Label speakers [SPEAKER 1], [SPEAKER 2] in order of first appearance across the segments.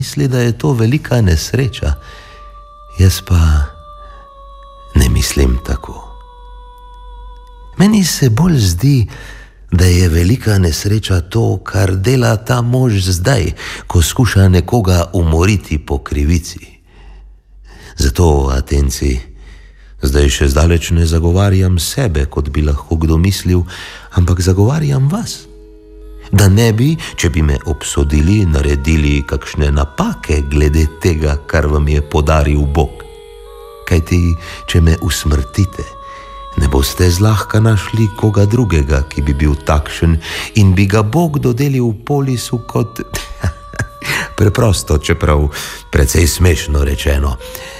[SPEAKER 1] misli, da je to velika nesreča. Jaz pa ne mislim tako. Meni se bolj zdi, da je velika nesreča to, kar dela ta mož zdaj, ko skuša nekoga umoriti po krivici. Zato, Atenci, zdaj še zdaleč ne zagovarjam sebe, kot bi lahko kdo mislil, ampak zagovarjam vas. Da ne bi, če bi me obsodili, naredili kakšne napake glede tega, kar vam je podaril Bog. Kajti, če me usmrtite, ne boste zlahka našli koga drugega, ki bi bil takšen in bi ga Bog dodelil Polisu kot preprosto, čeprav precej smešno rečeno,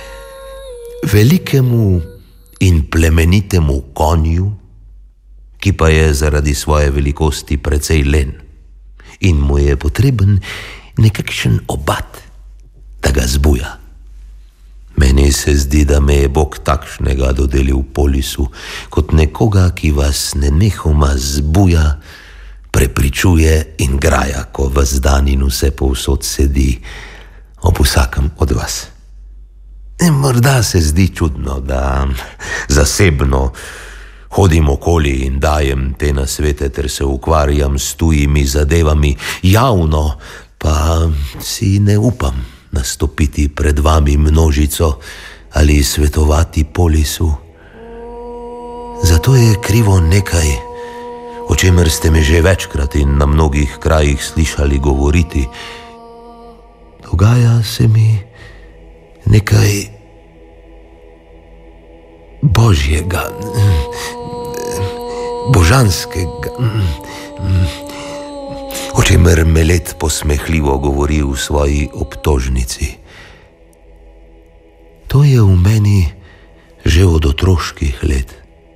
[SPEAKER 1] velikemu in plemenitemu konju, ki pa je zaradi svoje velikosti precej len in mu je potreben nekakšen obat, da ga zbuja. Meni se zdi, da me je Bog takšnega dodelil Polisu kot nekoga, ki vas nenehoma zbuja, prepričuje in graja, ko ves dan in vse povsod sedi ob vsakem od vas. Morda se zdi čudno, da zasebno hodim okoli in dajem te nasvete ter se ukvarjam s tujimi zadevami, javno pa si ne upam nastopiti pred vami množico ali svetovati Polisu. Zato je krivo nekaj, o čemer ste me že večkrat in na mnogih krajih slišali govoriti. Dogaja se mi nekaj božjega, božanskega, o čemer Melet posmehljivo govori v svoji obtožnici. To je v meni že od otroških let.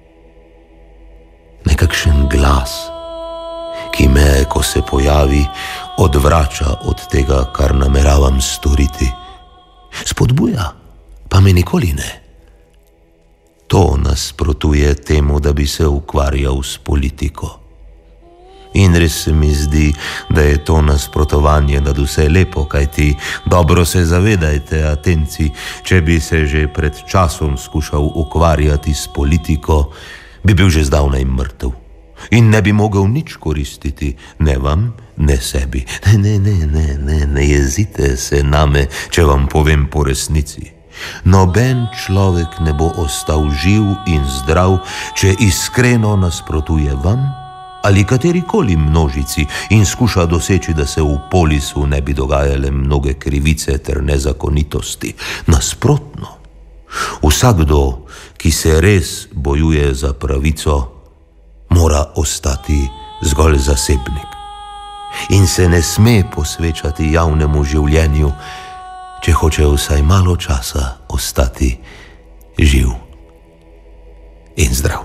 [SPEAKER 1] Nekakšen glas, ki me, ko se pojavi, odvrača od tega, kar nameravam storiti. Spodbuja, pa me nikoli ne. To nasprotuje temu, da bi se ukvarjal s politiko. In res se mi zdi, da je to nasprotovanje nadvse lepo, kajti dobro se zavedajte, Atenci, če bi se že pred časom skušal ukvarjati s politiko, bi bil že zdavnaj mrtev in ne bi mogel nič koristiti, ne vam, ne sebi. Ne jezite se name, če vam povem po resnici. Noben človek ne bo ostal živ in zdrav, če iskreno nasprotuje vam ali katerikoli množici in skuša doseči, da se v Polisu ne bi dogajale mnoge krivice ter nezakonitosti. Nasprotno, vsakdo, ki se res bojuje za pravico, mora ostati zgolj zasebnik in se ne sme posvečati javnemu življenju, če hoče vsaj malo časa ostati živ in zdrav.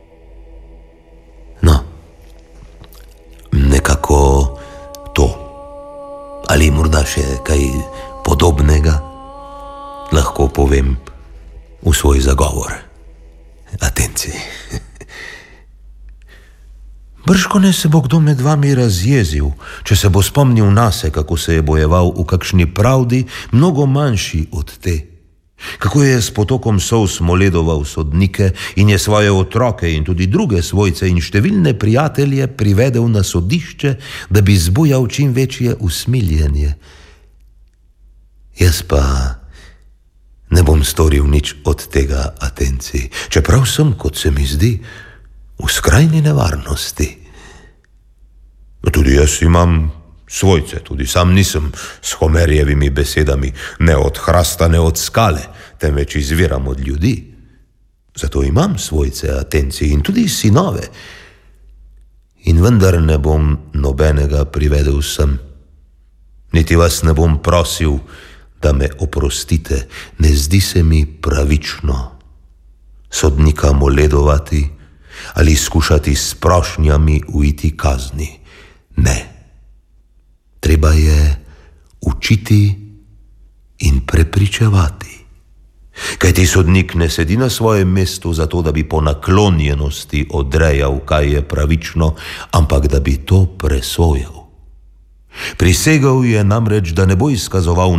[SPEAKER 1] No, nekako to, ali morda še kaj podobnega, lahko povem v svoj zagovor, Atenci. Bržkone se bo kdo med vami razjezil, če se bo spomnil nase, kako se je bojeval v kakšni pravdi mnogo manjši od te. Kako je s potokom solz moledoval sodnike in je svoje otroke in tudi druge svojce in številne prijatelje privedel na sodišče, da bi zbujal čim večje usmiljenje. Jaz pa ne bom storil nič od tega, Atenci, čeprav sem, kot se mi zdi, v skrajni nevarnosti. Tudi jaz imam svojce, tudi sam nisem s Homerjevimi besedami ne od hrasta, ne od skale, temveč izviram od ljudi. Zato imam svojce, Atenci, in tudi sinove. In vendar ne bom nobenega privedel sem, niti vas ne bom prosil, da me oprostite. Ne zdi se mi pravično sodnika moledovati ali skušati s prošnjami uiti kazni. Ne, treba je učiti in prepričevati. Kajti sodnik ne sedi na svojem mestu zato, da bi po naklonjenosti odrejal, kaj je pravično, ampak da bi to presojal. Prisegal je namreč, da ne bo izkazoval